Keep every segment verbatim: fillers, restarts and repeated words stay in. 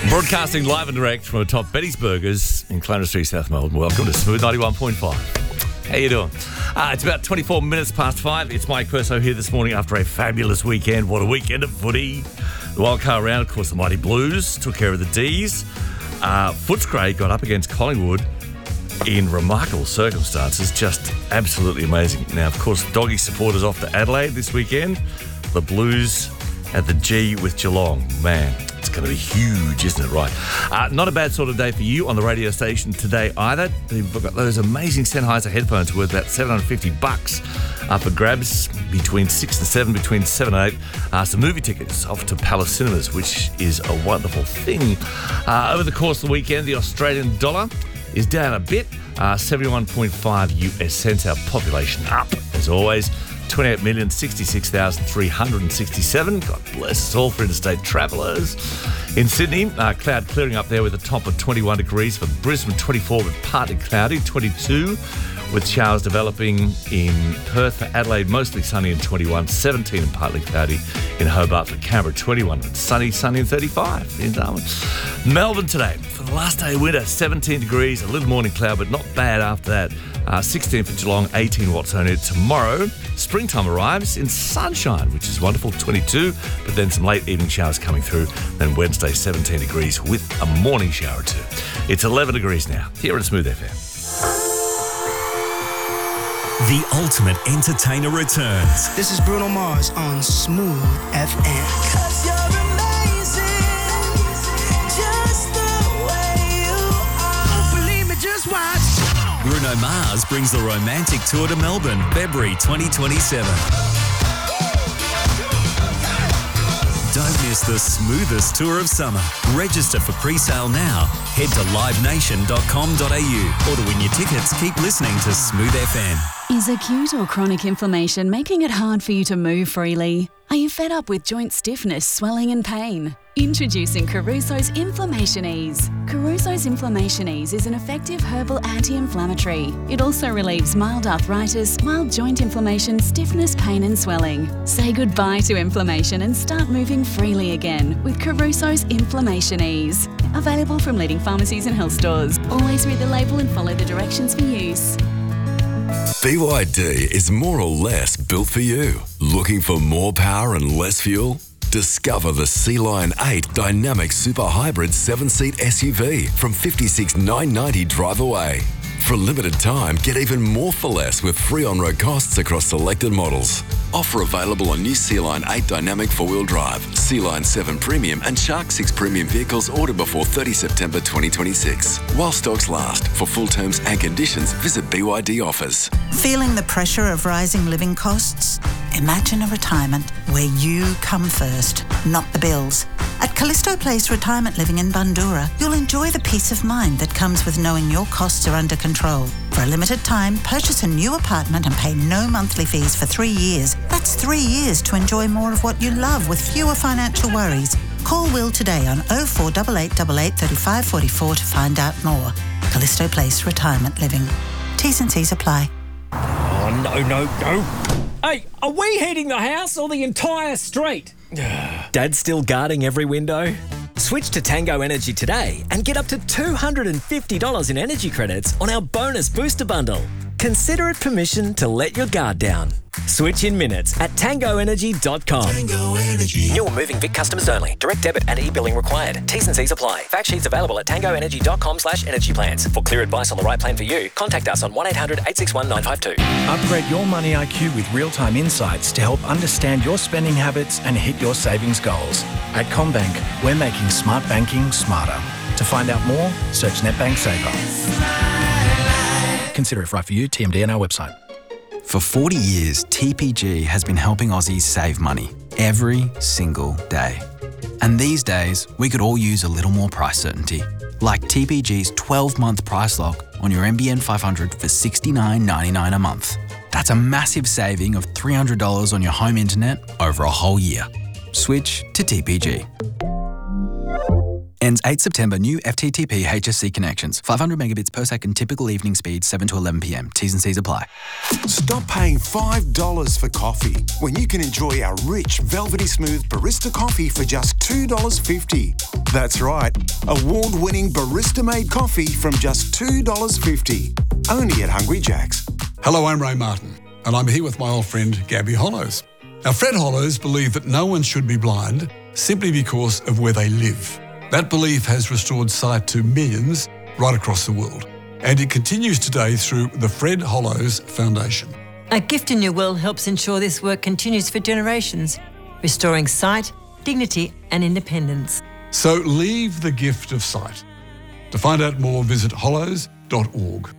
Broadcasting live and direct from atop Betty's Burgers in Clarence Street, South Melbourne. Welcome to Smooth ninety-one point five. How you doing? Uh, it's about twenty-four minutes past five. It's Mike Perso here this morning after a fabulous weekend. What a weekend of footy. The wildcard round, of course, the Mighty Blues took care of the D's. Uh, Footscray got up against Collingwood in remarkable circumstances. Just absolutely amazing. Now, of course, Doggy supporters off to Adelaide this weekend. The Blues at the G with Geelong. Man, it's going to be huge, isn't it? Right. Uh, not a bad sort of day for you on the radio station today either. We've got those amazing Sennheiser headphones worth about seven hundred fifty bucks up for grabs between six and seven, between seven and eight. Uh, some movie tickets off to Palace Cinemas, which is a wonderful thing. Uh, over the course of the weekend, the Australian dollar is down a bit, uh, seventy-one point five U S cents. Our population up, as always. twenty-eight million sixty-six thousand three hundred sixty-seven. God bless us all for interstate travellers. In Sydney, uh, cloud clearing up there with a top of twenty-one degrees. For Brisbane, twenty-four but partly cloudy. twenty-two with showers developing in Perth. For Adelaide, mostly sunny and twenty-one. seventeen and partly cloudy in Hobart. For Canberra, twenty-one but sunny, sunny and thirty-five in Darwin. Melbourne today, for the last day of winter, seventeen degrees, a little morning cloud, but not bad after that. Uh, sixteen for Geelong, eighteen watts on it. Tomorrow, springtime arrives in sunshine, which is wonderful, twenty-two, but then some late evening showers coming through. Then Wednesday, seventeen degrees with a morning shower or two. It's eleven degrees now, here at Smooth F M. The ultimate entertainer returns. This is Bruno Mars on Smooth F M. Cause you're amazing, just the way you are. Believe me, just watch. Bruno Mars brings the romantic tour to Melbourne, February twenty twenty-seven. Don't miss the smoothest tour of summer. Register for pre-sale now. Head to live nation dot com dot a u or to win your tickets, keep listening to Smooth F M. Is acute or chronic inflammation making it hard for you to move freely? Are you fed up with joint stiffness, swelling and pain? Introducing Caruso's Inflammation Ease. Caruso's Inflammation Ease is an effective herbal anti-inflammatory. It also relieves mild arthritis, mild joint inflammation, stiffness, pain and swelling. Say goodbye to inflammation and start moving freely again with Caruso's Inflammation Ease. Available from leading pharmacies and health stores. Always read the label and follow the directions for use. B Y D is more or less built for you. Looking for more power and less fuel? Discover the Sea-Line eight Dynamic Super Hybrid seven-seat S U V from fifty-six thousand nine hundred ninety dollars drive away. For a limited time, get even more for less with free on-road costs across selected models. Offer available on new Sea-Line eight Dynamic four-wheel drive, Sea-Line seven Premium and Shark six Premium vehicles ordered before thirtieth September twenty twenty-six. While stocks last. For full terms and conditions, visit B Y D Offers. Feeling the pressure of rising living costs? Imagine a retirement where you come first, not the bills. At Callisto Place Retirement Living in Bundoora, you'll enjoy the peace of mind that comes with knowing your costs are under control. For a limited time, purchase a new apartment and pay no monthly fees for three years. That's three years to enjoy more of what you love with fewer financial worries. Call Will today on oh four eight eight eight eight, three five four four to find out more. Callisto Place Retirement Living. T's and C's apply. Oh, no, no, no. Hey, are we heating the house or the entire street? Dad's still guarding every window? Switch to Tango Energy today and get up to two hundred fifty dollars in energy credits on our bonus booster bundle. Consider it permission to let your guard down. Switch in minutes at tango energy dot com. Tango Energy. New or moving Vic customers only. Direct debit and e-billing required. T's and C's apply. Fact sheets available at tango energy dot com slash energy plans. For clear advice on the right plan for you, contact us on one eight hundred eight six one nine five two. Upgrade your money I Q with real-time insights to help understand your spending habits and hit your savings goals. At CommBank, we're making smart banking smarter. To find out more, search NetBank Saver. Consider if right for you. T M D on our website. For forty years, T P G has been helping Aussies save money every single day. And these days, we could all use a little more price certainty. Like T P G's twelve-month price lock on your N B N five hundred for sixty-nine ninety-nine a month. That's a massive saving of three hundred dollars on your home internet over a whole year. Switch to T P G. Ends eighth September. New F T T P H S C connections. five hundred megabits per second typical evening speed, seven to eleven p m. T's and C's apply. Stop paying five dollars for coffee when you can enjoy our rich, velvety smooth barista coffee for just two dollars fifty. That's right, award-winning barista-made coffee from just two dollars fifty. Only at Hungry Jack's. Hello, I'm Ray Martin, and I'm here with my old friend Gabby Hollows. Now, Fred Hollows believed that no one should be blind simply because of where they live. That belief has restored sight to millions right across the world, and it continues today through the Fred Hollows Foundation. A Gift in Your Will helps ensure this work continues for generations, restoring sight, dignity and independence. So leave the gift of sight. To find out more, visit hollows dot org.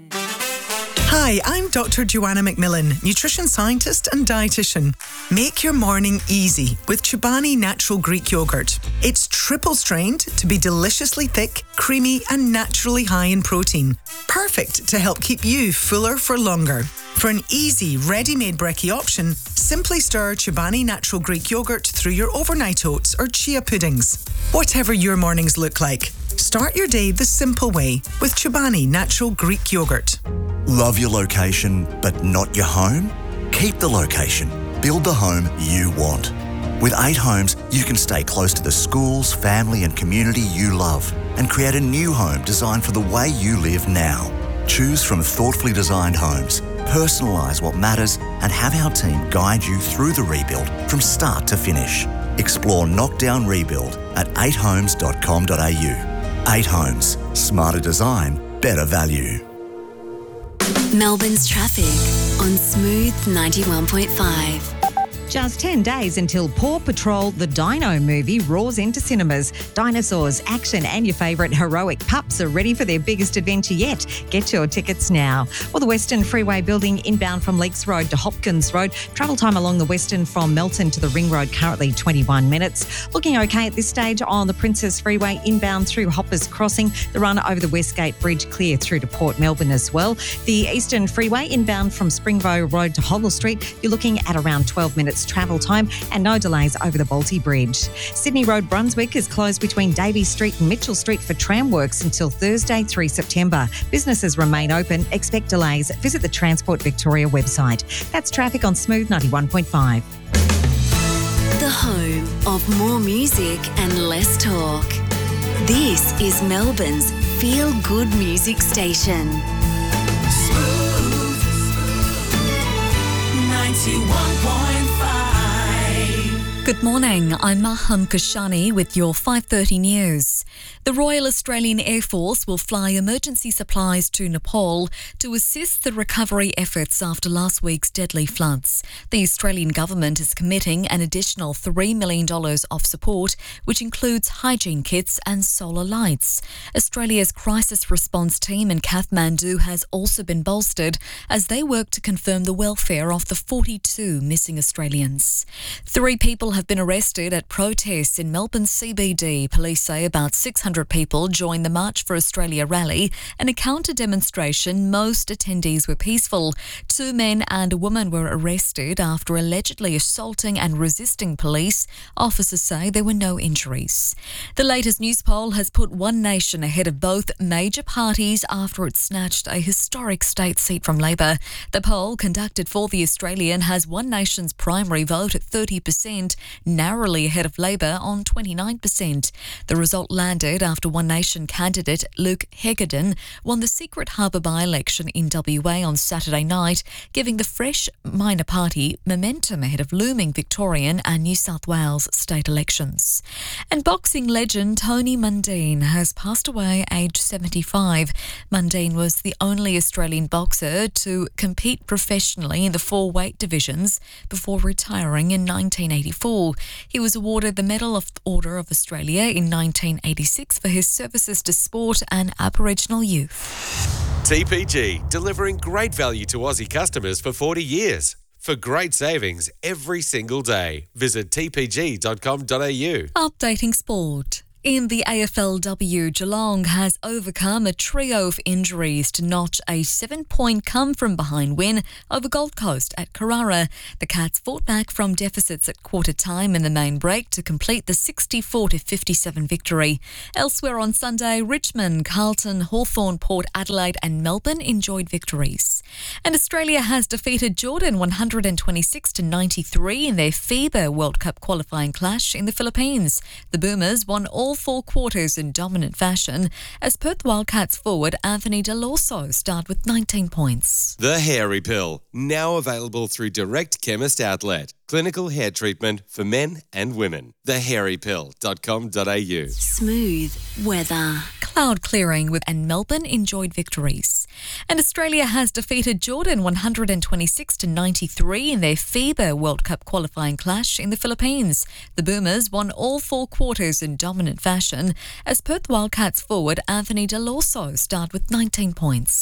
Hi, I'm Doctor Joanna McMillan, nutrition scientist and dietitian. Make your morning easy with Chobani Natural Greek Yogurt. It's triple strained to be deliciously thick, creamy and naturally high in protein. Perfect to help keep you fuller for longer. For an easy, ready-made brekkie option, simply stir Chobani Natural Greek Yogurt through your overnight oats or chia puddings. Whatever your mornings look like, start your day the simple way with Chobani Natural Greek Yogurt. Love your location, but not your home? Keep the location. Build the home you want. With eight Homes, you can stay close to the schools, family and community you love and create a new home designed for the way you live now. Choose from thoughtfully designed homes, personalise what matters and have our team guide you through the rebuild from start to finish. Explore Knockdown Rebuild at eight homes dot com dot a u. eight Homes. Smarter design, better value. Melbourne's traffic on Smooth ninety-one point five. Just ten days until Paw Patrol the Dino movie roars into cinemas. Dinosaurs, action and your favourite heroic pups are ready for their biggest adventure yet. Get your tickets now. Or the Western Freeway building inbound from Leakes Road to Hopkins Road. Travel time along the Western from Melton to the Ring Road currently twenty-one minutes. Looking okay at this stage on the Princess Freeway inbound through Hoppers Crossing. The run over the Westgate Bridge clear through to Port Melbourne as well. The Eastern Freeway inbound from Springvale Road to Hoddle Street. You're looking at around twelve minutes travel time and no delays over the Balti Bridge. Sydney Road Brunswick is closed between Davey Street and Mitchell Street for tram works until Thursday, the third of September. Businesses remain open. Expect delays. Visit the Transport Victoria website. That's traffic on Smooth ninety-one point five. The home of more music and less talk. This is Melbourne's Feel Good Music Station. Smooth ninety-one point five. Good morning, I'm Maham Kashani with your five thirty news. The Royal Australian Air Force will fly emergency supplies to Nepal to assist the recovery efforts after last week's deadly floods. The Australian government is committing an additional three million dollars of support, which includes hygiene kits and solar lights. Australia's crisis response team in Kathmandu has also been bolstered as they work to confirm the welfare of the forty-two missing Australians. Three people have been arrested at protests in Melbourne's C B D. Police say about six hundred people joined the March for Australia rally and a counter-demonstration. Most attendees were peaceful. Two men and a woman were arrested after allegedly assaulting and resisting police. Officers say there were no injuries. The latest news poll has put One Nation ahead of both major parties after it snatched a historic state seat from Labor. The poll, conducted for The Australian, has One Nation's primary vote at thirty percent, narrowly ahead of Labor on twenty-nine percent. The result landed after One Nation candidate Luke Hegarden won the Secret Harbour by-election in W A on Saturday night, giving the fresh minor party momentum ahead of looming Victorian and New South Wales state elections. And boxing legend Tony Mundine has passed away aged seventy-five. Mundine was the only Australian boxer to compete professionally in the four weight divisions before retiring in nineteen eighty-four. He was awarded the Medal of Order of Australia in nineteen eighty-six for his services to sport and Aboriginal youth. T P G, delivering great value to Aussie customers for forty years. For great savings every single day, visit t p g dot com dot a u. Updating sport. In the A F L W, Geelong has overcome a trio of injuries to notch a seven-point come-from-behind win over Gold Coast at Carrara. The Cats fought back from deficits at quarter-time in the main break to complete the sixty-four to fifty-seven victory. Elsewhere on Sunday, Richmond, Carlton, Hawthorn, Port Adelaide and Melbourne enjoyed victories. And Australia has defeated Jordan one hundred twenty-six to ninety-three in their FIBA World Cup qualifying clash in the Philippines. The Boomers won all four quarters in dominant fashion as Perth Wildcats forward Anthony Delorso starred with nineteen points. The Hairy Pill, now available through Direct Chemist Outlet. Clinical hair treatment for men and women. the hairy pill dot com dot a u. Smooth weather. Cloud clearing with and Melbourne enjoyed victories. And Australia has defeated Jordan one hundred twenty-six to ninety-three in their FIBA World Cup qualifying clash in the Philippines. The Boomers won all four quarters in dominant fashion as Perth Wildcats forward Anthony Delorso starred with nineteen points.